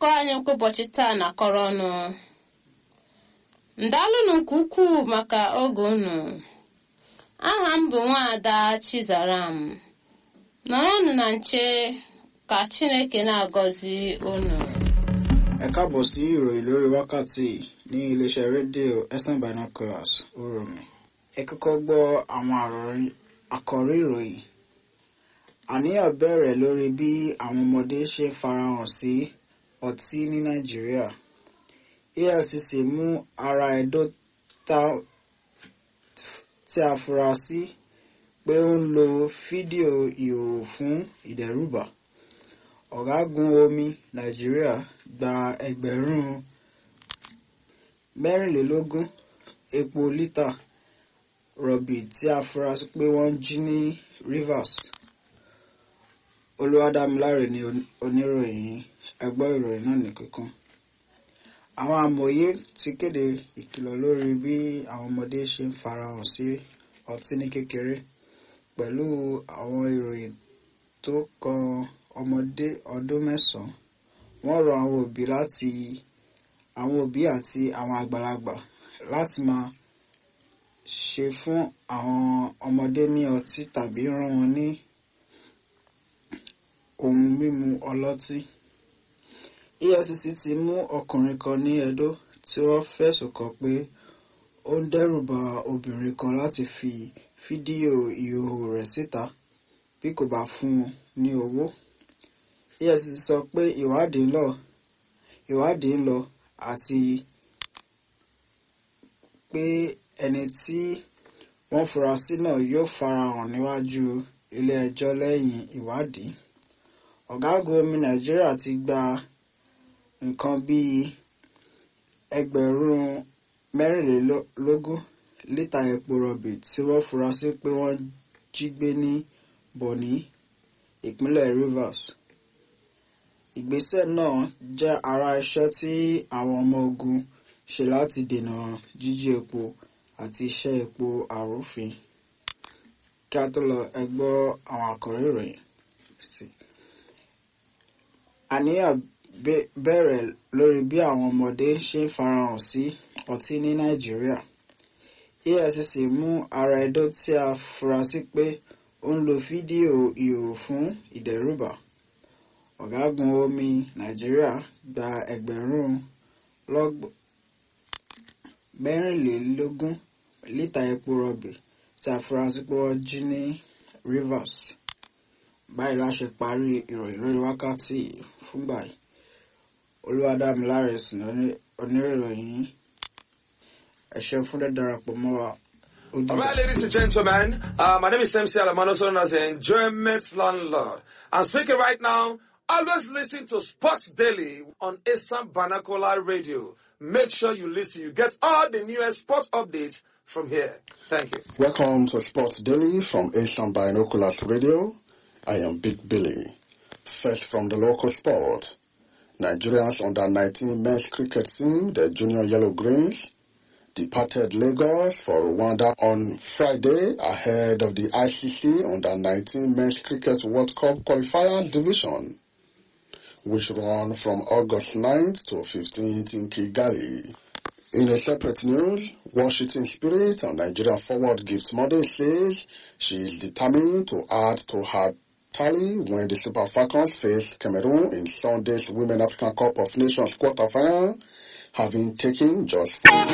akụkọ anyị nke ụbọchị taa na-akọrọ ọnụ. Ndalụnụ nke ukwuu maka oge unu. Aha m bụ Nwaada Chizaram. Nọrọnụ na nche ka Chineke na-agọzi unu. Ẹ káàbọ̀ sí ìròyìn lórí wákàtí ní iléeṣẹ́ rédíò FM Binoculars Uromi. Ẹ kọ́kọ́ gbọ́ àwọn àkọ́rí ìròyìn. Àníyàn bẹ̀rẹ̀ lórí bí àwọn ọmọdé ṣe farahàn sí ọtí ní Nàìjíríà. EFCC mú ará Ẹdó tí a fura sí pé ó ń lo fídíò ìhòòhò fún ìdẹ́rùbà. Ọ̀gágun omi Nàìjíríà gba ẹgbẹ̀rún 24 epo lítà rọ̀bì tí a fura sí pé wọ́n jí ní Rivers. Olúwadámiláre ni oníròyìn. Ẹ gbọ́ ìròyìn náà ní kíkún. Àwọn amòye ti kéde ìkìlọ̀ lórí bí àwọn ọmọdé ṣe ń farahàn sí ọtí ní kékeré pẹ̀lú àwọn ìròyìn tó kan ọmọdé ọdún 9. Wọ́n rọ àwọn òbí àti àwọn àgbàlagbà láti máa ṣe fún àwọn ọmọdé ní ọtí tàbí rán wọn ní ohun mímu ọlọ́tí. EFCC ti mú ọkùnrin kan ní Ẹdó tí wọ́n fẹ̀sùn kàn pé ó ń dẹ́rùba obìnrin kan láti fi fídíò ìhòòhò rẹ̀ síta bí kò bá fún un ní owó. EFCC sọ pé ìwádìí ń lọ àti pé ẹni tí wọ́n fura sí náà yóò farahàn níwájú ilé ẹjọ́ lẹ́yìn ìwádìí. Ọ̀gágun omi Nàìjíríà ti gba nǹkan bíi ẹgbẹ̀rún 24 lítà epo rọ̀bì tí wọ́n fura sí pé wọ́n jí gbé ní Bonny, ìpínlẹ̀ Rivers. Ìgbésẹ̀ náà jẹ́ ara iṣẹ́ tí àwọn ọmọ ogun ṣe láti dènà jíjí epo àti iṣẹ́ epo àrúfin. Kí a tó lọ, ẹ gbọ́ àwọn àkòrí ìròyìn. Àníyàn bẹ̀rẹ̀ lórí bí àwọn ọmọdé ṣe ń farahàn sí ọtí ní Nàìjíríà. EFCC mú ará Ẹdó tí a fura sí pé ó ń lo fídíò ìhòòhò fún ìdẹ́rùbà. Ọ̀gágun omi Nàìjíríà gba ẹgbẹ̀rún 24 lítà epo rọ̀bì tí a fura sí pé wọ́n jí ní Rivers. Báyìí la ṣe parí ìròyìn lórí wákàtí fúngbà yìí. Olúwadámiláre sì ní oníròyìn. Ẹ ṣé fún dídarapọ̀ mọ́ wa. All right, ladies and gentlemen, my name is MC Alamano, known as the Enjoyment Landlord. I'm speaking right now. Always listen to Sports Daily on Assam Binocular Radio. Make sure you listen. You get all the newest sports updates from here. Thank you. Welcome to Sports Daily from Assam Binoculars Radio. I am Big Billy. First from the local sport. Nigeria's under-19 men's cricket team, the Junior Yellow Greens, departed Lagos for Rwanda on Friday ahead of the ICC under-19 men's cricket World Cup qualifiers division, which run from August 9th to 15th in Kigali. In a separate news, Washington Spirit and Nigerian forward Gift Monday says she is determined to add to her tally when the Super Falcons face Cameroon in Sunday's Women African Cup of Nations quarterfinal, having taken just 4